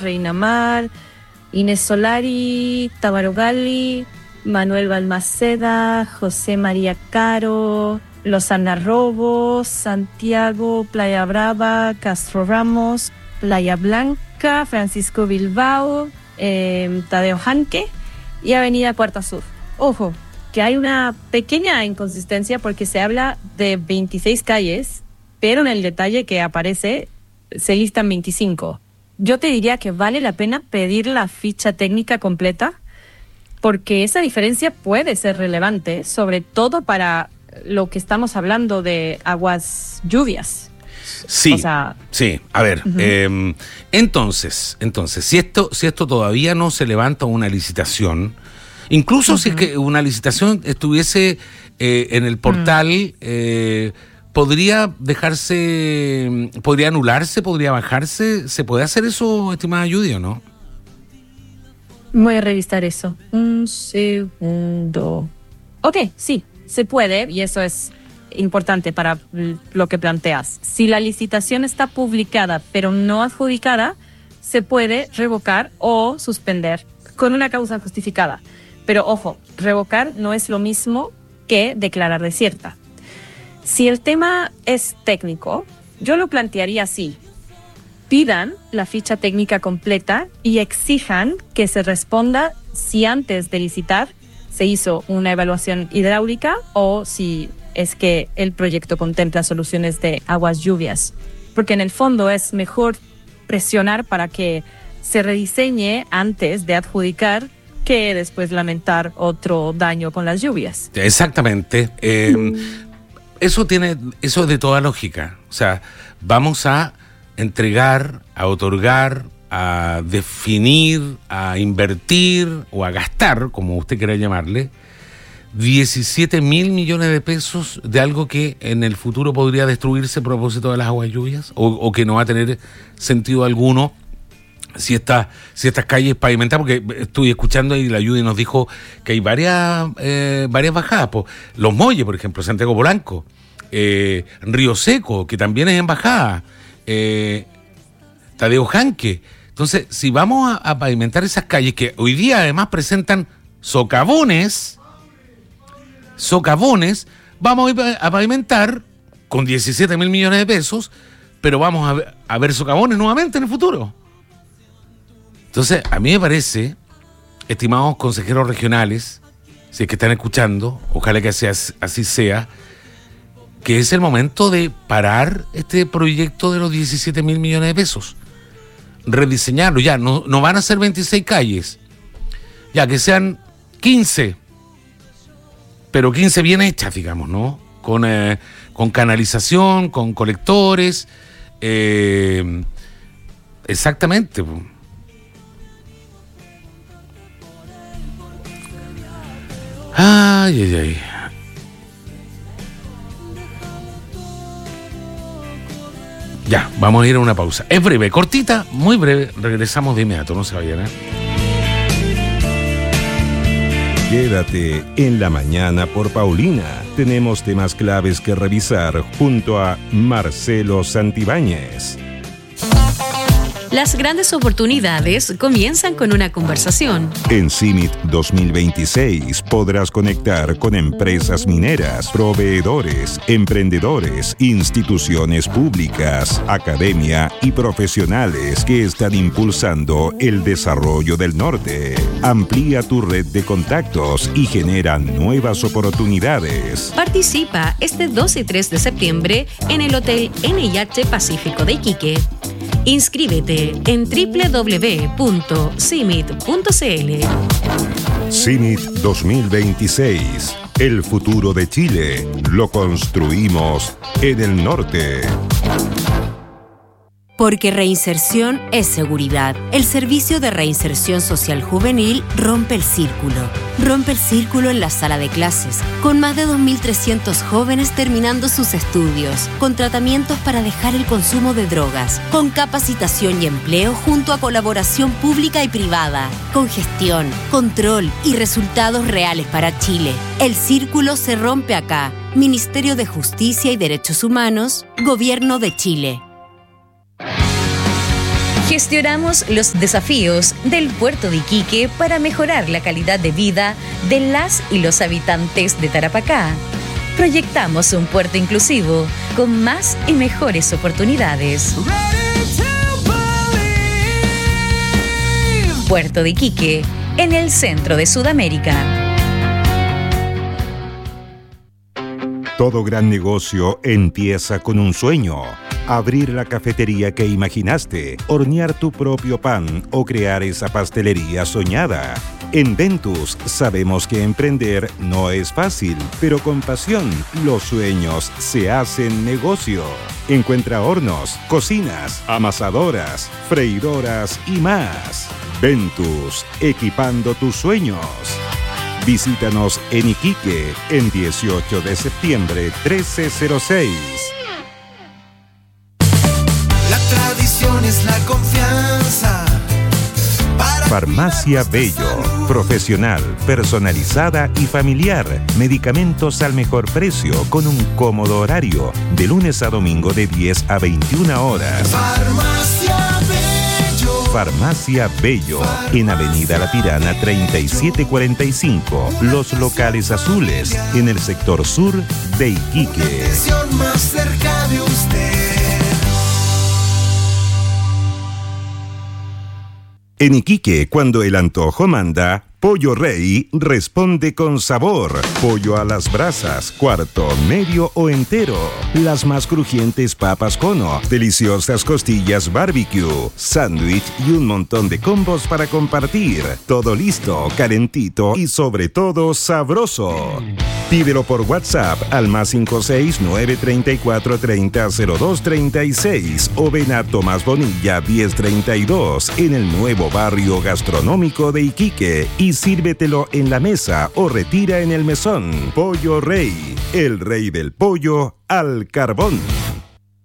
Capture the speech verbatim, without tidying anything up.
Reina Mar, Inés Solari, Tamaro Galli, Manuel Balmaceda, José María Caro, Lozana Robos, Santiago, Playa Brava, Castro Ramos, Playa Blanca, Francisco Bilbao, eh, Tadeo Janque y Avenida Cuarta Sur. Ojo, que hay una pequeña inconsistencia porque se habla de veintiséis calles, pero en el detalle que aparece se listan veinticinco. Yo te diría que vale la pena pedir la ficha técnica completa porque esa diferencia puede ser relevante, sobre todo para lo que estamos hablando de aguas lluvias. Sí, o sea, sí. A ver, uh-huh. eh, entonces, entonces, si esto, si esto todavía no se levanta una licitación, incluso uh-huh. si es que una licitación estuviese eh, en el portal, uh-huh. eh, podría dejarse, podría anularse, podría bajarse. ¿Se puede hacer eso, estimada Judy, o no? Voy a revisar eso. Un segundo. Ok, sí. Se puede, y eso es importante para lo que planteas. Si la licitación está publicada pero no adjudicada, se puede revocar o suspender con una causa justificada. Pero ojo, revocar no es lo mismo que declarar desierta. Si el tema es técnico, yo lo plantearía así. Pidan la ficha técnica completa y exijan que se responda si antes de licitar se hizo una evaluación hidráulica o si es que el proyecto contempla soluciones de aguas lluvias. Porque en el fondo es mejor presionar para que se rediseñe antes de adjudicar que después lamentar otro daño con las lluvias. Exactamente. Eh, mm. Eso tiene, eso es de toda lógica. O sea, vamos a entregar, a otorgar, a definir, a invertir o a gastar, como usted quiera llamarle, diecisiete mil millones de pesos de algo que en el futuro podría destruirse a propósito de las aguas lluvias o, o que no va a tener sentido alguno si, esta, si estas calles pavimentadas, porque estoy escuchando y la Judy nos dijo que hay varias, eh, varias bajadas, pues, Los Molles, por ejemplo, Santiago Polanco, eh, Río Seco, que también es en bajada, eh, Tadeo Janque. Entonces, si vamos a, a pavimentar esas calles que hoy día además presentan socavones, socavones, vamos a, a pavimentar con diecisiete mil millones de pesos, pero vamos a ver, a ver socavones nuevamente en el futuro. Entonces, a mí me parece, estimados consejeros regionales, si es que están escuchando, ojalá que sea, así sea, que es el momento de parar este proyecto de los diecisiete mil millones de pesos. Rediseñarlo, ya, no, no van a ser veintiséis calles, ya que sean quince, pero quince bien hechas, digamos, ¿no? Con, eh, con canalización, con colectores, eh, exactamente. Ay, ay, ay. Ya, vamos a ir a una pausa. Es breve, cortita, muy breve. Regresamos de inmediato, no se vayan, ¿eh? Quédate en la mañana por Paulina. Tenemos temas claves que revisar junto a Marcelo Santibáñez. Las grandes oportunidades comienzan con una conversación. En CIMIT dos mil veintiséis podrás conectar con empresas mineras, proveedores, emprendedores, instituciones públicas, academia y profesionales que están impulsando el desarrollo del norte. Amplía tu red de contactos y genera nuevas oportunidades. Participa este dos y tres de septiembre en el Hotel N I H Pacífico de Iquique. Inscríbete en doble u doble u doble u punto cimit punto c l. CIMIT dos mil veintiséis. El futuro de Chile lo construimos en el norte. Porque reinserción es seguridad. El Servicio de Reinserción Social Juvenil rompe el círculo. Rompe el círculo en la sala de clases, con más de dos mil trescientos jóvenes terminando sus estudios, con tratamientos para dejar el consumo de drogas, con capacitación y empleo junto a colaboración pública y privada, con gestión, control y resultados reales para Chile. El círculo se rompe acá. Ministerio de Justicia y Derechos Humanos, Gobierno de Chile. Gestionamos los desafíos del puerto de Iquique para mejorar la calidad de vida de las y los habitantes de Tarapacá. Proyectamos un puerto inclusivo con más y mejores oportunidades. Puerto de Iquique, en el centro de Sudamérica. Todo gran negocio empieza con un sueño. Abrir la cafetería que imaginaste, hornear tu propio pan o crear esa pastelería soñada. En Ventus sabemos que emprender no es fácil, pero con pasión los sueños se hacen negocio. Encuentra hornos, cocinas, amasadoras, freidoras y más. Ventus, equipando tus sueños. Visítanos en Iquique, en dieciocho de septiembre, trece cero seis. La tradición es la confianza. Farmacia Bello, profesional, personalizada y familiar. Medicamentos al mejor precio con un cómodo horario, de lunes a domingo de diez a veintiuna horas. Farmacia Bello. Farmacia Bello, en Avenida La Tirana treinta y siete cuarenta y cinco. Los locales azules, en el sector sur de Iquique. Atención más cerca de usted. En Iquique, cuando el antojo manda, Pollo Rey responde con sabor. Pollo a las brasas, cuarto, medio o entero. Las más crujientes papas cono, deliciosas costillas barbecue, sándwich y un montón de combos para compartir. Todo listo, calentito y sobre todo sabroso. Pídelo por WhatsApp al más cinco seis nueve tres cuatro tres cero cero dos tres seis o ven a Tomás Bonilla diez treinta y dos en el nuevo barrio gastronómico de Iquique y sírvetelo en la mesa o retira en el mesón. Pollo Rey, el rey del pollo al carbón.